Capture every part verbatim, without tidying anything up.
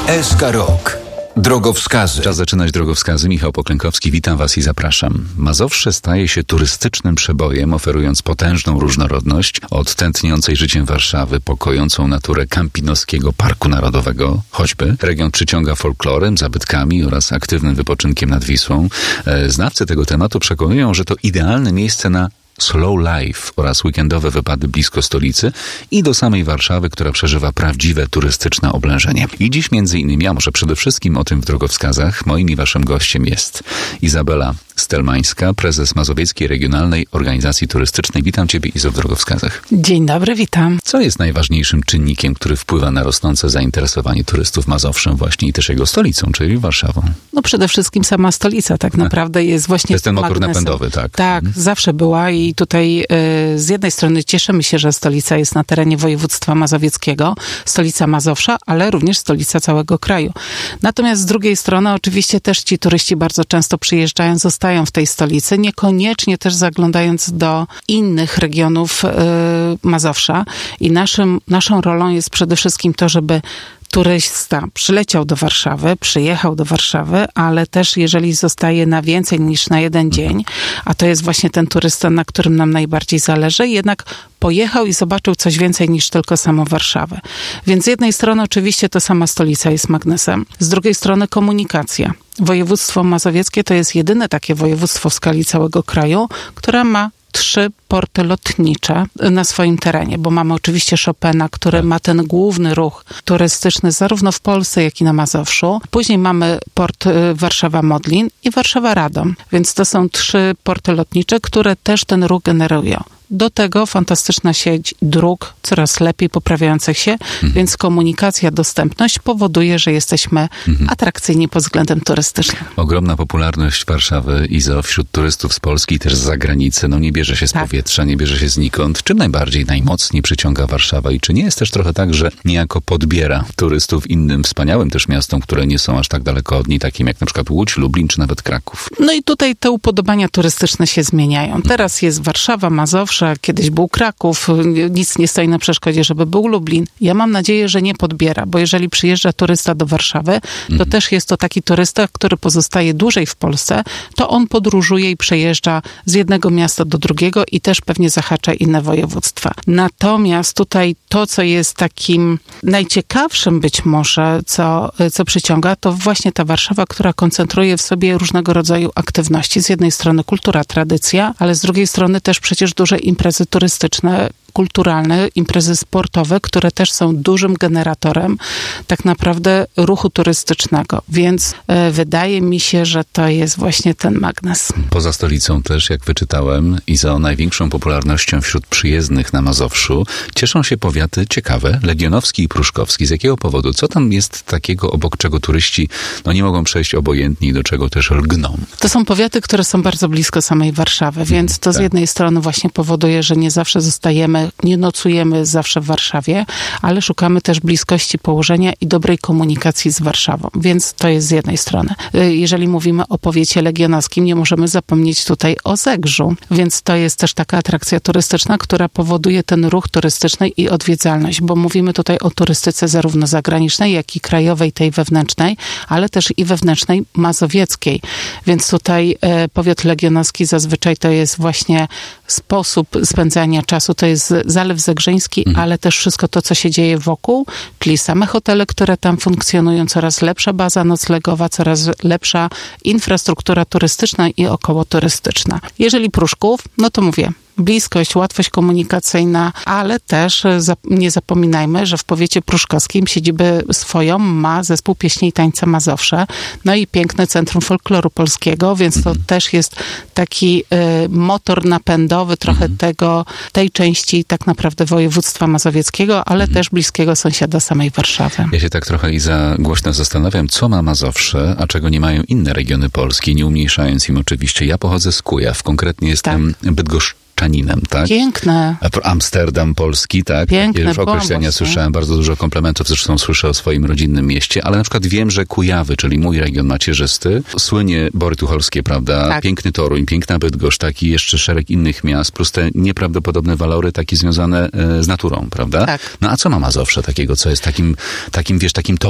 S K Rock. Drogowskazy. Czas zaczynać drogowskazy. Michał Poklękowski, witam Was i zapraszam. Mazowsze staje się turystycznym przebojem, oferując potężną różnorodność od tętniącej życiem Warszawy po kojącą naturę Kampinoskiego Parku Narodowego, choćby. Region przyciąga folklorem, zabytkami oraz aktywnym wypoczynkiem nad Wisłą. Znawcy tego tematu przekonują, że to idealne miejsce na slow life oraz weekendowe wypady blisko stolicy i do samej Warszawy, która przeżywa prawdziwe turystyczne oblężenie. I dziś między innymi, a może przede wszystkim o tym w drogowskazach, moim i waszym gościem jest Izabela Stelmańska, prezes Mazowieckiej Regionalnej Organizacji Turystycznej. Witam Ciebie, Izo, w drogowskazach. Dzień dobry, witam. Co jest najważniejszym czynnikiem, który wpływa na rosnące zainteresowanie turystów Mazowszem właśnie i też jego stolicą, czyli Warszawą? No przede wszystkim sama stolica tak naprawdę jest właśnie... To jest ten motor magnesem. napędowy, tak? Tak, mhm. zawsze była i tutaj y, z jednej strony cieszymy się, że stolica jest na terenie województwa mazowieckiego, stolica Mazowsza, ale również stolica całego kraju. Natomiast z drugiej strony oczywiście też ci turyści bardzo często przyjeżdżają, zostają w tej stolicy, niekoniecznie też zaglądając do innych regionów y, Mazowsza. I naszym, naszą rolą jest przede wszystkim to, żeby turysta przyleciał do Warszawy, przyjechał do Warszawy, ale też jeżeli zostaje na więcej niż na jeden dzień, a to jest właśnie ten turysta, na którym nam najbardziej zależy, jednak pojechał i zobaczył coś więcej niż tylko samą Warszawę. Więc z jednej strony oczywiście to sama stolica jest magnesem, z drugiej strony komunikacja. Województwo mazowieckie to jest jedyne takie województwo w skali całego kraju, które ma trzy porty lotnicze na swoim terenie, bo mamy oczywiście Chopina, który ma ten główny ruch turystyczny zarówno w Polsce, jak i na Mazowszu. Później mamy port Warszawa-Modlin i Warszawa-Radom, więc to są trzy porty lotnicze, które też ten ruch generują. Do tego fantastyczna sieć dróg, coraz lepiej poprawiających się, mhm. więc komunikacja, dostępność powoduje, że jesteśmy mhm. atrakcyjni pod względem turystycznym. Ogromna popularność Warszawy, Izo, wśród turystów z Polski i też z zagranicy. No nie bierze się z tak. powietrza, nie bierze się znikąd. Czym najbardziej, najmocniej przyciąga Warszawa i czy nie jest też trochę tak, że niejako podbiera turystów innym wspaniałym też miastom, które nie są aż tak daleko od niej, takim jak na przykład Łódź, Lublin czy nawet Kraków? No i tutaj te upodobania turystyczne się zmieniają. Teraz jest Warszawa, Mazowsze, kiedyś był Kraków, nic nie stoi na przeszkodzie, żeby był Lublin. Ja mam nadzieję, że nie podbiera, bo jeżeli przyjeżdża turysta do Warszawy, to mhm. też jest to taki turysta, który pozostaje dłużej w Polsce, to on podróżuje i przejeżdża z jednego miasta do drugiego i też pewnie zahacza inne województwa. Natomiast tutaj to, co jest takim najciekawszym być może, co, co przyciąga, to właśnie ta Warszawa, która koncentruje w sobie różnego rodzaju aktywności. Z jednej strony kultura, tradycja, ale z drugiej strony też przecież duże imprezy turystyczne, kulturalne, imprezy sportowe, które też są dużym generatorem tak naprawdę ruchu turystycznego. Więc e, wydaje mi się, że to jest właśnie ten magnes. Poza stolicą też, jak wyczytałem, i za największą popularnością wśród przyjezdnych na Mazowszu cieszą się powiaty ciekawe, Legionowski i Pruszkowski. Z jakiego powodu? Co tam jest takiego, obok czego turyści no, nie mogą przejść obojętni, do czego też lgną? To są powiaty, które są bardzo blisko samej Warszawy, więc to tak. z jednej strony właśnie powoduje, że nie zawsze zostajemy, nie nocujemy zawsze w Warszawie, ale szukamy też bliskości położenia i dobrej komunikacji z Warszawą, więc to jest z jednej strony. Jeżeli mówimy o powiecie legionowskim, nie możemy zapomnieć tutaj o Zegrzu, więc to jest też taka atrakcja turystyczna, która powoduje ten ruch turystyczny i odwiedzalność, bo mówimy tutaj o turystyce zarówno zagranicznej, jak i krajowej, tej wewnętrznej, ale też i wewnętrznej mazowieckiej, więc tutaj e, powiat legionowski zazwyczaj to jest właśnie sposób spędzania czasu, to jest Zalew Zegrzyński, mhm. ale też wszystko to, co się dzieje wokół, czyli same hotele, które tam funkcjonują, coraz lepsza baza noclegowa, coraz lepsza infrastruktura turystyczna i okołoturystyczna. Jeżeli Pruszków, no to mówię, bliskość, łatwość komunikacyjna, ale też nie zapominajmy, że w powiecie pruszkowskim siedzibę swoją ma zespół pieśni i tańca Mazowsze, no i piękne Centrum Folkloru Polskiego, więc to mhm. też jest taki y, motor napędowy trochę mhm. tego, tej części tak naprawdę województwa mazowieckiego, ale mhm. też bliskiego sąsiada samej Warszawy. Ja się tak trochę i za głośno zastanawiam, co ma Mazowsze, a czego nie mają inne regiony Polski, nie umniejszając im oczywiście. Ja pochodzę z Kujaw, konkretnie jestem tak. bydgoszczaninem. Tak? Piękne. Amsterdam polski, tak? Piękne, Już określenia słyszałem, bardzo dużo komplementów, zresztą słyszę o swoim rodzinnym mieście, ale na przykład wiem, że Kujawy, czyli mój region macierzysty, słynie Bory Tucholskie, prawda? Tak. Piękny Toruń, piękna Bydgoszcz, taki jeszcze szereg innych miast, plus te nieprawdopodobne walory takie związane e, z naturą, prawda? Tak. No a co ma Mazowsze takiego, co jest takim, takim, wiesz, takim topem?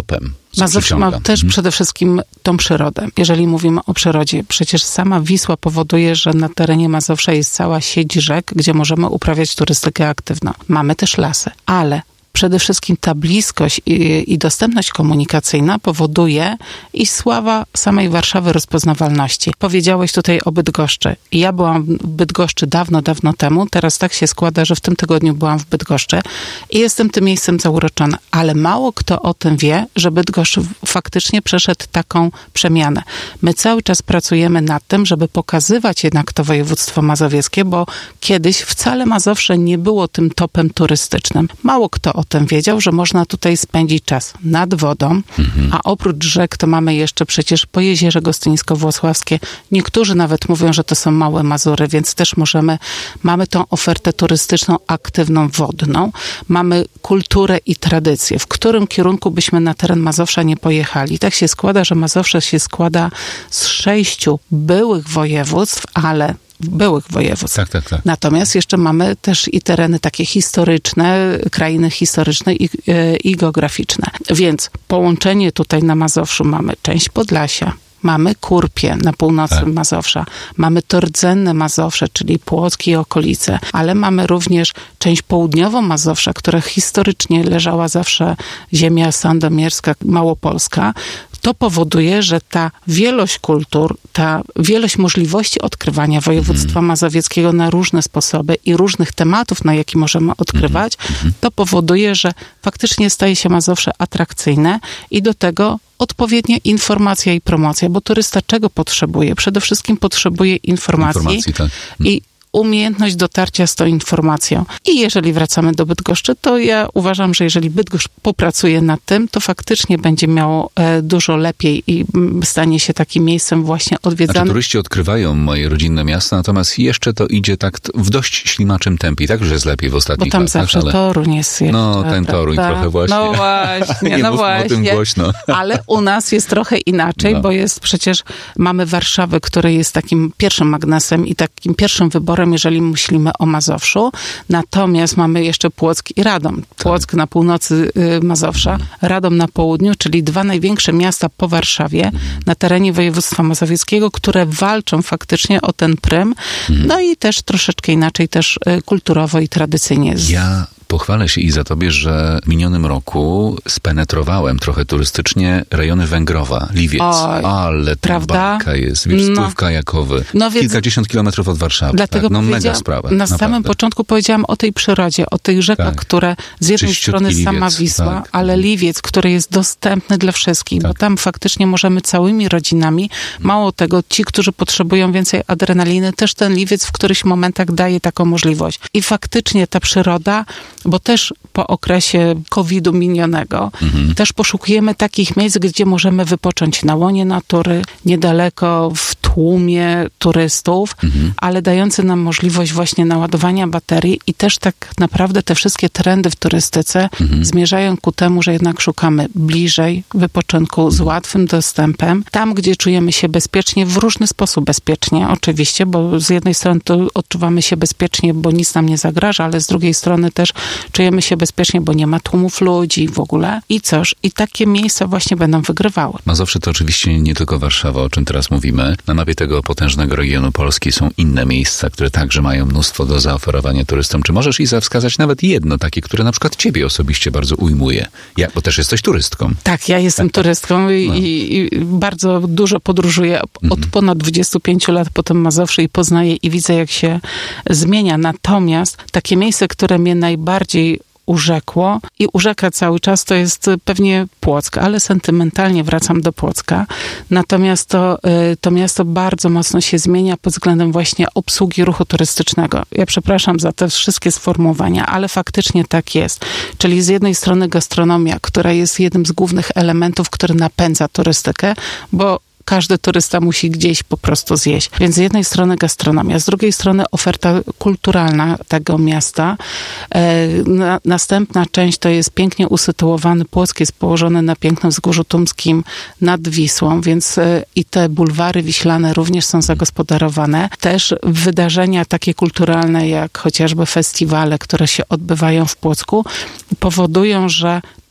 Mazowsze ma też mhm. przede wszystkim tą przyrodę. Jeżeli mówimy o przyrodzie, przecież sama Wisła powoduje, że na terenie Mazowsza jest cała sieć rzek, gdzie możemy uprawiać turystykę aktywną. Mamy też lasy, ale przede wszystkim ta bliskość i, i dostępność komunikacyjna powoduje i sława samej Warszawy rozpoznawalności. Powiedziałeś tutaj o Bydgoszczy. Ja byłam w Bydgoszczy dawno, dawno temu. Teraz tak się składa, że w tym tygodniu byłam w Bydgoszczy i jestem tym miejscem zauroczona. Ale mało kto o tym wie, że Bydgoszcz faktycznie przeszedł taką przemianę. My cały czas pracujemy nad tym, żeby pokazywać jednak to województwo mazowieckie, bo kiedyś wcale Mazowsze nie było tym topem turystycznym. Mało kto o tym wiedział, że można tutaj spędzić czas nad wodą, mhm. a oprócz rzek to mamy jeszcze przecież Pojezierze Gostyńsko-Włocławskie. Niektórzy nawet mówią, że to są małe Mazury, więc też możemy, mamy tą ofertę turystyczną aktywną wodną, mamy kulturę i tradycję. W którym kierunku byśmy na teren Mazowsza nie pojechali? Tak się składa, że Mazowsze się składa z sześciu byłych województw, ale byłych województw. Tak, tak, tak. Natomiast jeszcze mamy też i tereny takie historyczne, krainy historyczne i, i geograficzne. Więc połączenie tutaj na Mazowszu mamy część Podlasia, mamy Kurpie na północy tak. Mazowsza, mamy Tordzenne Mazowsze, czyli Płock i okolice, ale mamy również część południową Mazowsza, która historycznie leżała zawsze ziemia sandomierska, małopolska. To powoduje, że ta wielość kultur, ta wielość możliwości odkrywania województwa mazowieckiego na różne sposoby i różnych tematów, na jakie możemy odkrywać, to powoduje, że faktycznie staje się Mazowsze atrakcyjne i do tego odpowiednia informacja i promocja, bo turysta czego potrzebuje? Przede wszystkim potrzebuje informacji, informacji tak. i umiejętność dotarcia z tą informacją. I jeżeli wracamy do Bydgoszczy, to ja uważam, że jeżeli Bydgoszcz popracuje nad tym, to faktycznie będzie miało e, dużo lepiej i m, stanie się takim miejscem właśnie odwiedzanym. Znaczy, turyści odkrywają moje rodzinne miasta, natomiast jeszcze to idzie tak w dość ślimaczym tempie. Tak, że jest lepiej w ostatnich latach. Bo tam latach, zawsze ale... Toruń jest jeszcze. No, ten Toruń prawda? trochę właśnie. No właśnie, Nie no mówmy właśnie. o tym głośno. Ale u nas jest trochę inaczej, No. bo jest przecież, mamy Warszawę, która jest takim pierwszym magnesem i takim pierwszym wyborem, jeżeli myślimy o Mazowszu. Natomiast mamy jeszcze Płock i Radom. Płock na północy Mazowsza, Radom na południu, czyli dwa największe miasta po Warszawie na terenie województwa mazowieckiego, które walczą faktycznie o ten prym. No i też troszeczkę inaczej też kulturowo i tradycyjnie. Ja pochwalę się, Iza, tobie, że w minionym roku spenetrowałem trochę turystycznie rejony Węgrowa, Liwiec. Oj, ale ta prawda? bajka jest, wiesz, No. Stów Kajakowy. No więc- Kilkadziesiąt kilometrów od Warszawy. Dlatego tak? No mega powiedziałam- sprawa. Na naprawdę. samym początku powiedziałam o tej przyrodzie, o tych rzekach, Tak. które z jednej Czyściutki strony sama Liwiec, Wisła, tak. ale Liwiec, który jest dostępny dla wszystkich, Tak. bo tam faktycznie możemy całymi rodzinami, mało tego, ci, którzy potrzebują więcej adrenaliny, też ten Liwiec w którychś momentach daje taką możliwość. I faktycznie ta przyroda, bo też po okresie kowida minionego, Mhm. też poszukujemy takich miejsc, gdzie możemy wypocząć na łonie natury, niedaleko, w tłumie turystów, Mhm. ale dający nam możliwość właśnie naładowania baterii i też tak naprawdę te wszystkie trendy w turystyce Mhm. zmierzają ku temu, że jednak szukamy bliżej wypoczynku z łatwym dostępem, tam gdzie czujemy się bezpiecznie, w różny sposób bezpiecznie oczywiście, bo z jednej strony to odczuwamy się bezpiecznie, bo nic nam nie zagraża, ale z drugiej strony też czujemy się bezpiecznie, bo nie ma tłumów ludzi w ogóle i coś. I takie miejsca właśnie będą wygrywały. Mazowsze to oczywiście nie tylko Warszawa, o czym teraz mówimy. Na mapie tego potężnego regionu Polski są inne miejsca, które także mają mnóstwo do zaoferowania turystom. Czy możesz, Iza, wskazać nawet jedno takie, które na przykład ciebie osobiście bardzo ujmuje? Ja, bo też jesteś turystką. Tak, ja jestem turystką i, No. i bardzo dużo podróżuję od ponad dwudziestu pięciu lat po tym Mazowszu i poznaję i widzę, jak się zmienia. Natomiast takie miejsce, które mnie najbardziej urzekło i urzeka cały czas, to jest pewnie Płock, ale sentymentalnie wracam do Płocka. Natomiast to, to miasto bardzo mocno się zmienia pod względem właśnie obsługi ruchu turystycznego. Ja przepraszam za te wszystkie sformułowania, ale faktycznie tak jest. Czyli z jednej strony gastronomia, która jest jednym z głównych elementów, który napędza turystykę, bo każdy turysta musi gdzieś po prostu zjeść. Więc z jednej strony gastronomia, z drugiej strony oferta kulturalna tego miasta. E, na, następna część to jest pięknie usytuowany Płock, jest położony na pięknym wzgórzu tumskim nad Wisłą, więc e, i te bulwary wiślane również są zagospodarowane. Też wydarzenia takie kulturalne, jak chociażby festiwale, które się odbywają w Płocku, powodują, że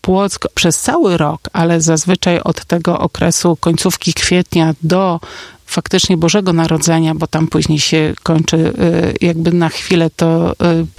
Płock przez cały rok, ale zazwyczaj od tego okresu końcówki kwietnia do faktycznie Bożego Narodzenia, bo tam później się kończy, jakby na chwilę to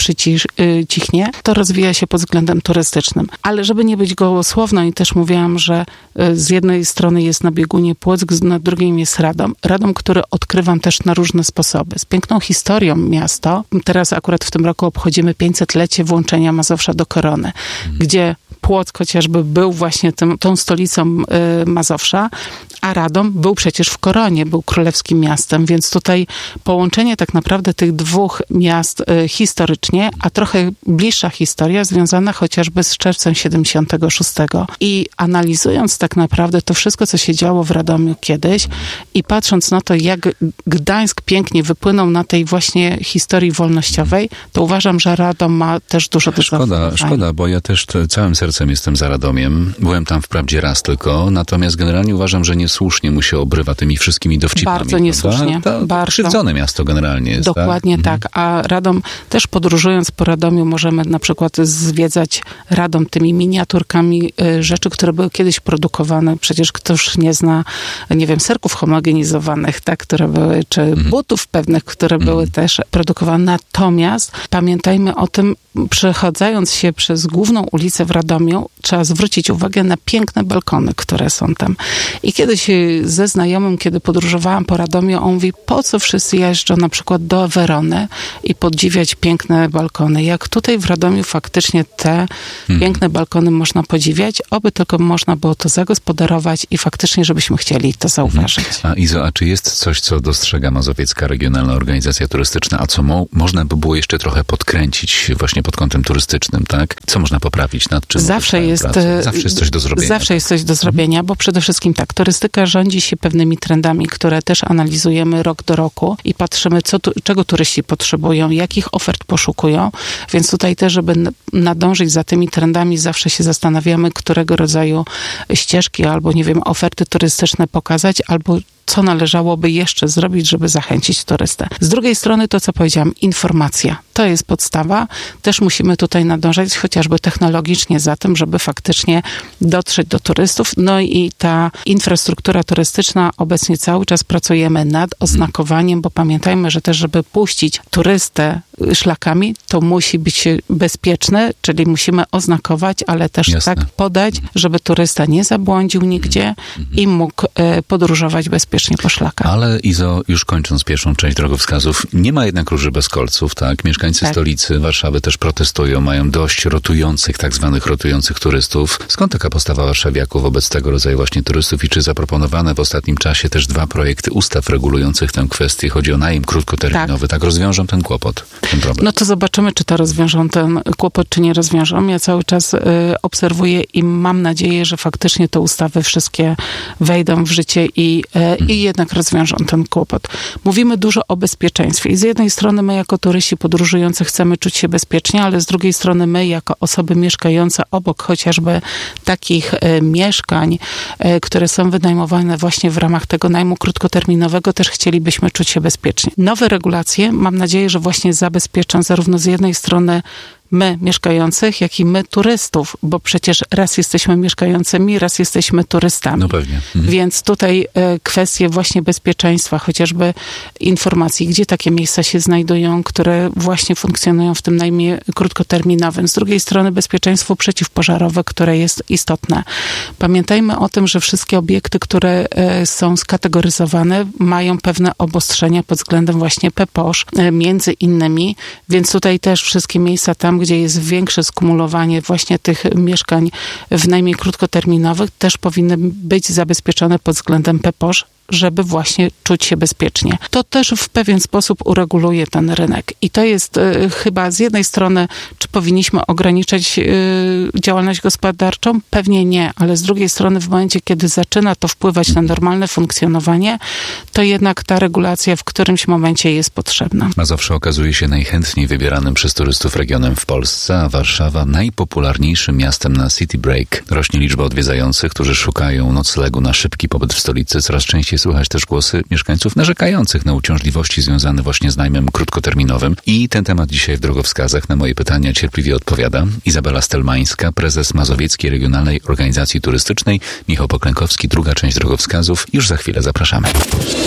przycichnie, to rozwija się pod względem turystycznym. Ale żeby nie być gołosłowną i też mówiłam, że z jednej strony jest na biegunie Płock, na drugiej jest Radom. Radom, który odkrywam też na różne sposoby. Z piękną historią miasto. Teraz akurat w tym roku obchodzimy pięćsetlecie włączenia Mazowsza do korony, mhm. gdzie Płock chociażby był właśnie tym, tą stolicą y, Mazowsza, a Radom był przecież w koronie, był królewskim miastem, więc tutaj połączenie tak naprawdę tych dwóch miast y, historycznie, a trochę bliższa historia związana chociażby z czerwcem siedemdziesiątego szóstego. I analizując tak naprawdę to wszystko, co się działo w Radomiu kiedyś i patrząc na to, jak Gdańsk pięknie wypłynął na tej właśnie historii wolnościowej, to uważam, że Radom ma też dużo do Szkoda, szkoda, bo ja też te, całym sercem jestem za Radomiem. Byłem tam wprawdzie raz tylko, natomiast generalnie uważam, że niesłusznie mu się obrywa tymi wszystkimi dowcipami. Bardzo niesłusznie. To, bardzo. Krzywdzone miasto generalnie jest. Dokładnie tak. tak. A Radom, też podróżując po Radomiu, możemy na przykład zwiedzać Radom tymi miniaturkami y, rzeczy, które były kiedyś produkowane. Przecież ktoś nie zna, nie wiem, serków homogenizowanych, tak, które były, czy mhm. butów pewnych, które mhm. były też produkowane. Natomiast pamiętajmy o tym, przechodząc się przez główną ulicę w Radomiu, trzeba zwrócić uwagę na piękne balkony, które są tam. I kiedyś ze znajomym, kiedy podróżowałam po Radomiu, on mówi, po co wszyscy jeżdżą na przykład do Werony i podziwiać piękne balkony. Jak tutaj w Radomiu faktycznie te hmm. piękne balkony można podziwiać, oby tylko można było to zagospodarować i faktycznie, żebyśmy chcieli to zauważyć. A Izo, a czy jest coś, co dostrzega Mazowiecka Regionalna Organizacja Turystyczna, a co mo- można by było jeszcze trochę podkręcić właśnie pod kątem turystycznym, tak? Co można poprawić? Nad czym zawsze jest, zawsze jest coś do zrobienia. Zawsze jest coś do zrobienia, bo przede wszystkim tak, turystyka rządzi się pewnymi trendami, które też analizujemy rok do roku i patrzymy, co tu, czego turyści potrzebują, jakich ofert poszukują, więc tutaj też, żeby nadążyć za tymi trendami, zawsze się zastanawiamy, którego rodzaju ścieżki albo, nie wiem, oferty turystyczne pokazać, albo co należałoby jeszcze zrobić, żeby zachęcić turystę. Z drugiej strony to, co powiedziałam, informacja. To jest podstawa. Też musimy tutaj nadążać chociażby technologicznie za tym, żeby faktycznie dotrzeć do turystów. No i ta infrastruktura turystyczna, obecnie cały czas pracujemy nad oznakowaniem, bo pamiętajmy, że też, żeby puścić turystę szlakami, to musi być bezpieczne, czyli musimy oznakować, ale też Jasne. tak podać, żeby turysta nie zabłądził nigdzie i mógł podróżować bezpiecznie po szlakach. Ale Izo, już kończąc pierwszą część drogowskazów, nie ma jednak róży bez kolców, tak? Mieszkańcy tak. stolicy Warszawy też protestują, mają dość rotujących, tak zwanych rotujących turystów. Skąd taka postawa warszawiaków wobec tego rodzaju właśnie turystów i czy zaproponowane w ostatnim czasie też dwa projekty ustaw regulujących tę kwestię, chodzi o najem krótkoterminowy, tak, tak rozwiążą ten kłopot, ten problem? No to zobaczymy, czy to rozwiążą ten kłopot, czy nie rozwiążą. Ja cały czas y, obserwuję i mam nadzieję, że faktycznie te ustawy wszystkie wejdą w życie i y, i jednak rozwiążą ten kłopot. Mówimy dużo o bezpieczeństwie i z jednej strony my jako turyści podróżujący chcemy czuć się bezpiecznie, ale z drugiej strony my jako osoby mieszkające obok chociażby takich e, mieszkań, e, które są wynajmowane właśnie w ramach tego najmu krótkoterminowego, też chcielibyśmy czuć się bezpiecznie. Nowe regulacje, mam nadzieję, że właśnie zabezpieczą zarówno z jednej strony my mieszkających, jak i my turystów, bo przecież raz jesteśmy mieszkającymi, raz jesteśmy turystami. No pewnie. Mhm. Więc tutaj e, kwestie właśnie bezpieczeństwa, chociażby informacji, gdzie takie miejsca się znajdują, które właśnie funkcjonują w tym najmie krótkoterminowym. Z drugiej strony bezpieczeństwo przeciwpożarowe, które jest istotne. Pamiętajmy o tym, że wszystkie obiekty, które e, są skategoryzowane, mają pewne obostrzenia pod względem właśnie P P O Sz, e, między innymi, więc tutaj też wszystkie miejsca tam, gdzie jest większe skumulowanie właśnie tych mieszkań w najmniej krótkoterminowych, też powinny być zabezpieczone pod względem P P O Sz, żeby właśnie czuć się bezpiecznie. To też w pewien sposób ureguluje ten rynek. I to jest y, chyba z jednej strony, czy powinniśmy ograniczać y, działalność gospodarczą? Pewnie nie, ale z drugiej strony w momencie, kiedy zaczyna to wpływać na normalne funkcjonowanie, to jednak ta regulacja w którymś momencie jest potrzebna. Mazowsze okazuje się najchętniej wybieranym przez turystów regionem w Polsce, a Warszawa najpopularniejszym miastem na city break. Rośnie liczba odwiedzających, którzy szukają noclegu na szybki pobyt w stolicy. Coraz częściej Będzie słychać też głosy mieszkańców narzekających na uciążliwości związane właśnie z najmem krótkoterminowym. I ten temat dzisiaj w drogowskazach. Na moje pytania cierpliwie odpowiada Izabela Stelmańska, prezes Mazowieckiej Regionalnej Organizacji Turystycznej, Michał Poklękowski, druga część drogowskazów. Już za chwilę zapraszamy.